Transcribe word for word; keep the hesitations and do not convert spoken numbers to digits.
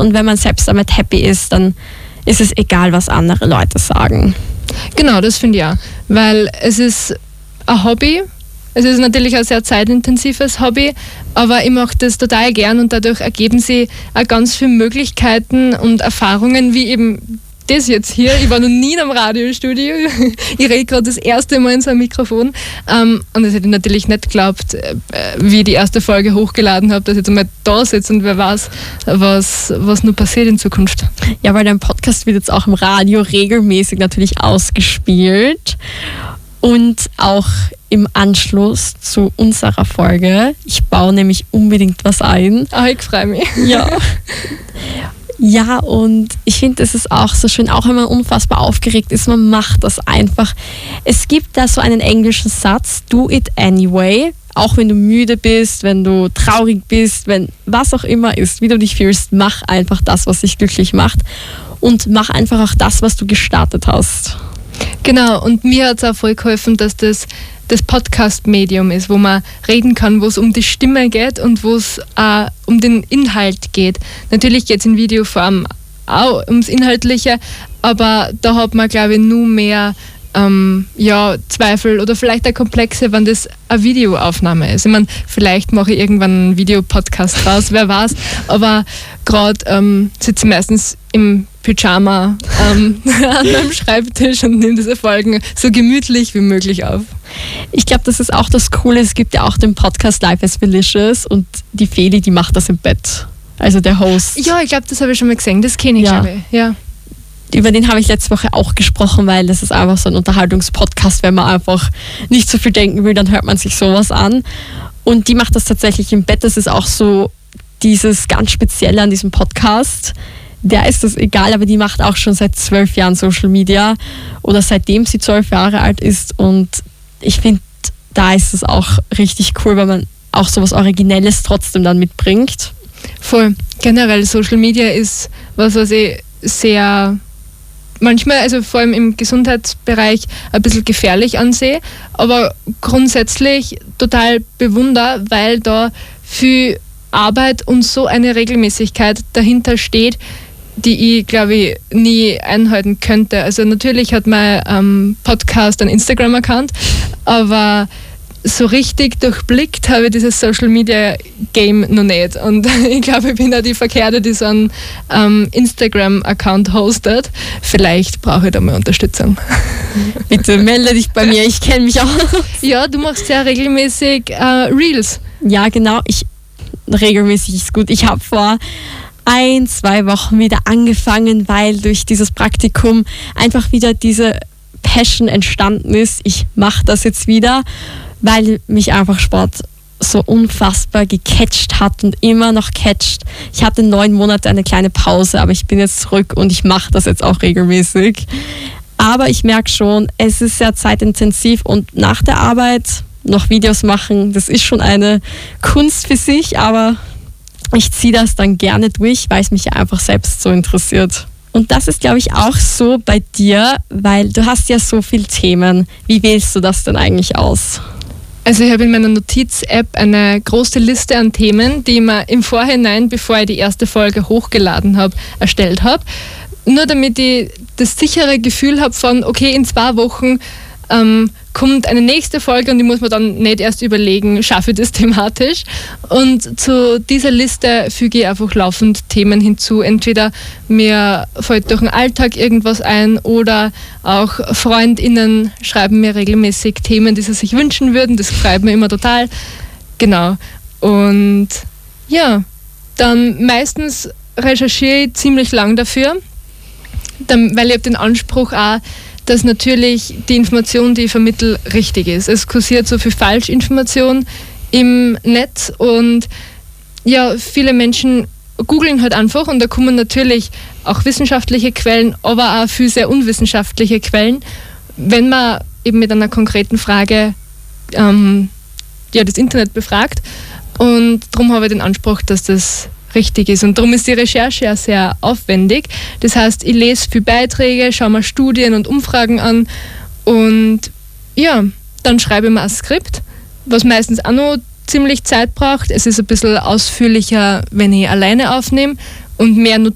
und wenn man selbst damit happy ist, dann ist es egal, was andere Leute sagen. Genau, das finde ich auch, weil es ist ein Hobby. Es ist natürlich ein sehr zeitintensives Hobby, aber ich mache das total gern und dadurch ergeben sich auch ganz viele Möglichkeiten und Erfahrungen, wie eben das jetzt hier. Ich war noch nie in einem Radiostudio. Ich rede gerade das erste Mal in so einem Mikrofon. Ähm, und das hätte ich natürlich nicht geglaubt, äh, wie ich die erste Folge hochgeladen habe, dass ich jetzt einmal da sitze und wer weiß, was, was noch passiert in Zukunft. Ja, weil dein Podcast wird jetzt auch im Radio regelmäßig natürlich ausgespielt. Und auch im Anschluss zu unserer Folge. Ich baue nämlich unbedingt was ein. Ah, ich freue mich. Ja. Ja, und ich finde, es ist auch so schön, auch wenn man unfassbar aufgeregt ist, man macht das einfach. Es gibt da so einen englischen Satz, do it anyway. Auch wenn du müde bist, wenn du traurig bist, wenn was auch immer ist, wie du dich fühlst, mach einfach das, was dich glücklich macht. Und mach einfach auch das, was du gestartet hast. Genau, und mir hat es auch voll geholfen, dass das das Podcast-Medium ist, wo man reden kann, wo es um die Stimme geht und wo es auch um den Inhalt geht. Natürlich geht es in Videoform auch ums Inhaltliche, aber da hat man, glaube ich, nur mehr ähm, ja, Zweifel oder vielleicht auch Komplexe, wenn das eine Videoaufnahme ist. Ich meine, vielleicht mache ich irgendwann einen Videopodcast raus, wer weiß, aber gerade ähm, sitze ich meistens im Pyjama ähm, an meinem Schreibtisch und nehme diese Folgen so gemütlich wie möglich auf. Ich glaube, das ist auch das Coole. Es gibt ja auch den Podcast Life is Delicious und die Feli, die macht das im Bett. Also der Host. Ja, ich glaube, das habe ich schon mal gesehen. Das kenne ich, ja. glaube ich. Ja. Über den habe ich letzte Woche auch gesprochen, weil das ist einfach so ein Unterhaltungspodcast. Wenn man einfach nicht so viel denken will, dann hört man sich sowas an. Und die macht das tatsächlich im Bett. Das ist auch so dieses ganz Spezielle an diesem Podcast. Der ist das egal, aber die macht auch schon seit zwölf Jahren Social Media oder seitdem sie zwölf Jahre alt ist. Und ich finde, da ist es auch richtig cool, weil man auch sowas Originelles trotzdem dann mitbringt. Voll. Generell Social Media ist was, was ich sehr manchmal, also vor allem im Gesundheitsbereich, ein bisschen gefährlich ansehe, aber grundsätzlich total bewundere, weil da viel Arbeit und so eine Regelmäßigkeit dahinter steht, die ich, glaube ich, nie einhalten könnte. Also natürlich hat mein ähm, Podcast einen Instagram-Account, aber so richtig durchblickt habe ich dieses Social-Media-Game noch nicht. Und ich glaube, ich bin auch die Verkehrte, die so einen ähm, Instagram-Account hostet. Vielleicht brauche ich da mal Unterstützung. Bitte melde dich bei mir, ich kenne mich auch. Ja, du machst ja regelmäßig äh, Reels. Ja, genau. Ich regelmäßig ist gut. Ich habe vor ein, zwei Wochen wieder angefangen, weil durch dieses Praktikum einfach wieder diese Passion entstanden ist. Ich mache das jetzt wieder, weil mich einfach Sport so unfassbar gecatcht hat und immer noch catcht. Ich hatte neun Monate eine kleine Pause, aber ich bin jetzt zurück und ich mache das jetzt auch regelmäßig. Aber ich merke schon, es ist sehr zeitintensiv und nach der Arbeit noch Videos machen, das ist schon eine Kunst für sich, aber ich ziehe das dann gerne durch, weil es mich einfach selbst so interessiert. Und das ist, glaube ich, auch so bei dir, weil du hast ja so viele Themen. Wie wählst du das denn eigentlich aus? Also ich habe in meiner Notiz-App eine große Liste an Themen, die ich mir im Vorhinein, bevor ich die erste Folge hochgeladen habe, erstellt habe. Nur damit ich das sichere Gefühl habe von, okay, in zwei Wochen ähm, kommt eine nächste Folge und ich muss mir dann nicht erst überlegen, schaffe ich das thematisch. Und zu dieser Liste füge ich einfach laufend Themen hinzu. Entweder mir fällt durch den Alltag irgendwas ein oder auch FreundInnen schreiben mir regelmäßig Themen, die sie sich wünschen würden. Das freut mich immer total. Genau. Und ja, dann meistens recherchiere ich ziemlich lang dafür, dann, weil ich habe den Anspruch auch, dass natürlich die Information, die ich vermittle, richtig ist. Es kursiert so viel Falschinformation im Netz und ja, viele Menschen googeln halt einfach und da kommen natürlich auch wissenschaftliche Quellen, aber auch viel sehr unwissenschaftliche Quellen, wenn man eben mit einer konkreten Frage ähm, ja, das Internet befragt. Und darum habe ich den Anspruch, dass das richtig ist. Und darum ist die Recherche ja sehr aufwendig. Das heißt, ich lese viele Beiträge, schaue mir Studien und Umfragen an und ja, dann schreibe ich mir ein Skript, was meistens auch noch ziemlich Zeit braucht. Es ist ein bisschen ausführlicher, wenn ich alleine aufnehme und mehr